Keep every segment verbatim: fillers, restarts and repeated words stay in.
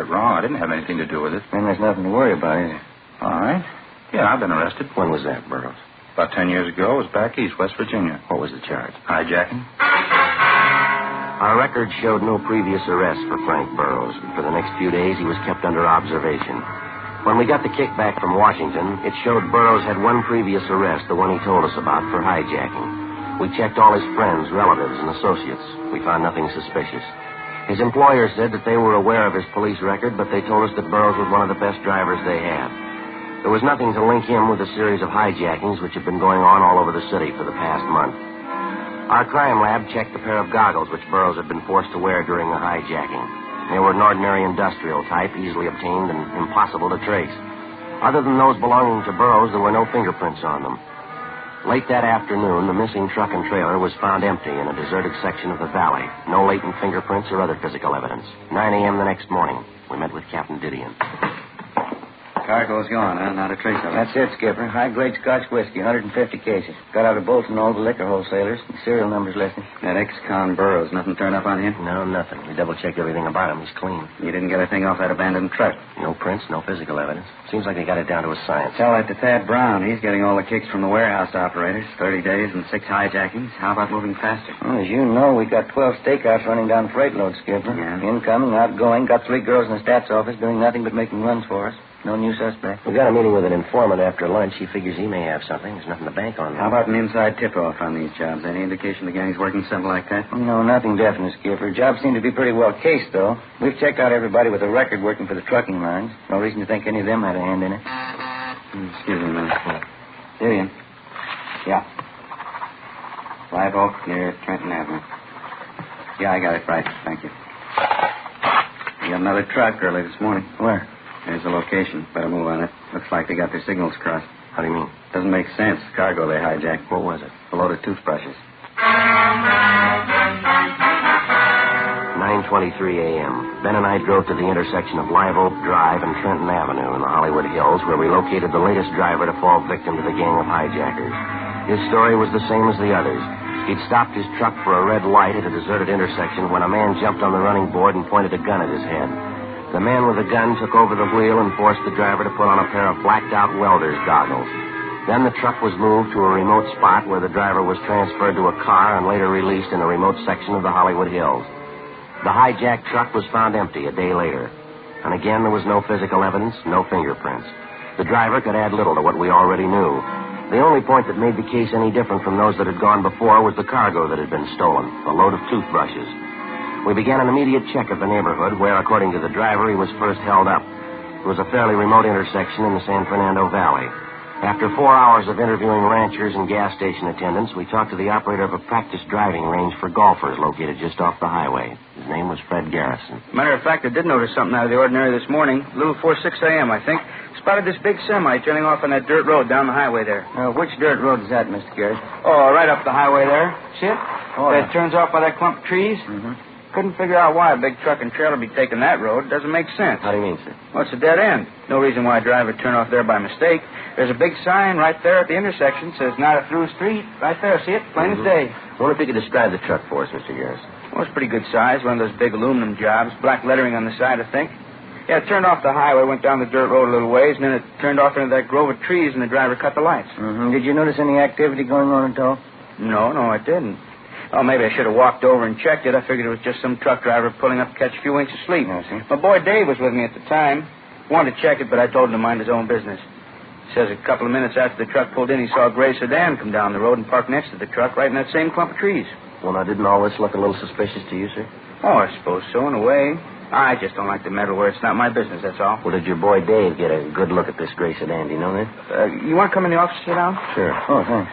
wrong. I didn't have anything to do with it. Then there's nothing to worry about, is there? All right. Yeah, I've been arrested. When was that, Burroughs? About ten years ago. It was back east, West Virginia. What was the charge? Hijacking. Our records showed no previous arrests for Frank Burroughs. For the next few days, he was kept under observation. When we got the kickback from Washington, it showed Burroughs had one previous arrest, the one he told us about, for hijacking. We checked all his friends, relatives, and associates. We found nothing suspicious. His employer said that they were aware of his police record, but they told us that Burroughs was one of the best drivers they had. There was nothing to link him with a series of hijackings which had been going on all over the city for the past month. Our crime lab checked the pair of goggles which Burroughs had been forced to wear during the hijacking. They were an ordinary industrial type, easily obtained and impossible to trace. Other than those belonging to Burroughs, there were no fingerprints on them. Late that afternoon, the missing truck and trailer was found empty in a deserted section of the valley. No latent fingerprints or other physical evidence. nine a.m. the next morning, we met with Captain Didion. Cargo's gone, huh? Not a trace of it. That's it, Skipper. High-grade Scotch whiskey, one hundred fifty cases. Got out of Bolton all the liquor wholesalers. The serial numbers listed. That ex-con Burroughs, nothing turned up on him? No, nothing. We double-checked everything about him. He's clean. You didn't get a thing off that abandoned truck? No prints, no physical evidence. Seems like they got it down to a science. Tell that to Thad Brown. He's getting all the kicks from the warehouse operators. Thirty days and six hijackings. How about moving faster? Well, as you know, we got twelve stakeouts running down freight loads, Skipper. Yeah. Incoming, outgoing. Got three girls in the stats office doing nothing but making runs for us. No new suspect. We got a meeting with an informant after lunch. He figures he may have something. There's nothing to bank on. How about an inside tip-off on these jobs? Any indication the gang's working something like that? No, nothing definite, Skipper. Jobs seem to be pretty well cased, though. We've checked out everybody with a record working for the trucking lines. No reason to think any of them had a hand in it. Excuse me a minute. Vivian. Yeah. Live Oak near Trenton Avenue. Yeah, I got it right. Thank you. We got another truck early this morning. Where? There's the location. Better move on it. Looks like they got their signals crossed. How do you mean? Doesn't make sense. Cargo they hijacked. What was it? A load of toothbrushes. nine twenty-three a.m. Ben and I drove to the intersection of Live Oak Drive and Trenton Avenue in the Hollywood Hills, where we located the latest driver to fall victim to the gang of hijackers. His story was the same as the others. He'd stopped his truck for a red light at a deserted intersection when a man jumped on the running board and pointed a gun at his head. The man with the gun took over the wheel and forced the driver to put on a pair of blacked-out welder's goggles. Then the truck was moved to a remote spot where the driver was transferred to a car and later released in a remote section of the Hollywood Hills. The hijacked truck was found empty a day later. And again, there was no physical evidence, no fingerprints. The driver could add little to what we already knew. The only point that made the case any different from those that had gone before was the cargo that had been stolen, a load of toothbrushes. We began an immediate check of the neighborhood where, according to the driver, he was first held up. It was a fairly remote intersection in the San Fernando Valley. After four hours of interviewing ranchers and gas station attendants, we talked to the operator of a practice driving range for golfers located just off the highway. His name was Fred Garrison. Matter of fact, I did notice something out of the ordinary this morning. A little before six a.m., I think. Spotted this big semi turning off on that dirt road down the highway there. Uh, which dirt road is that, Mister Garrett? Oh, right up the highway there. See it? Oh, It yeah. turns off by that clump of trees. Mm-hmm. Couldn't figure out why a big truck and trailer be taking that road. Doesn't make sense. How do you mean, sir? Well, it's a dead end. No reason why a driver would turn off there by mistake. There's a big sign right there at the intersection. Says not a through street. Right there. See it? Plain Mm-hmm. as day. I wonder if you could describe the truck for us, Mister Garrison. Well, it's pretty good size. One of those big aluminum jobs. Black lettering on the side, I think. Yeah, it turned off the highway, went down the dirt road a little ways, and then it turned off into that grove of trees, and the driver cut the lights. Mm-hmm. Did you notice any activity going on at all? No, no, I didn't. Oh, maybe I should have walked over and checked it. I figured it was just some truck driver pulling up to catch a few winks of sleep. I see. My boy Dave was with me at the time. Wanted to check it, but I told him to mind his own business. Says a couple of minutes after the truck pulled in, he saw a gray sedan come down the road and park next to the truck right in that same clump of trees. Well, now, didn't all this look a little suspicious to you, sir? Oh, I suppose so, in a way. I just don't like to meddle where it's not my business, that's all. Well, did your boy Dave get a good look at this gray sedan? Do you know that? Uh, you want to come in the office and sit down? Sure. Oh, thanks.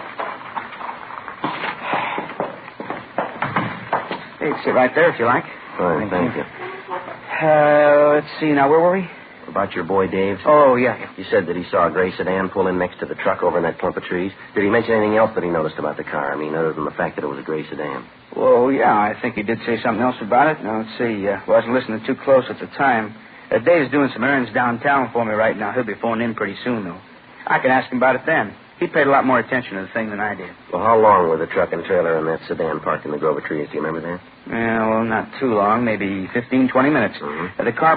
Hey, sit right there if you like. Fine, thank you. Uh, let's see, now, where were we? About your boy Dave? Oh, yeah, yeah. You said that he saw a gray sedan pull in next to the truck over in that clump of trees. Did he mention anything else that he noticed about the car? I mean, other than the fact that it was a gray sedan. Well, yeah, I think he did say something else about it. Now, let's see. Uh, wasn't listening too close at the time. Uh, Dave's doing some errands downtown for me right now. He'll be phoning in pretty soon, though. I can ask him about it then. He paid a lot more attention to the thing than I did. Well, how long were the truck and trailer and that sedan parked in the grove of trees? Do you remember that? Yeah, well, not too long. Maybe fifteen, twenty minutes. Mm-hmm. Uh, the car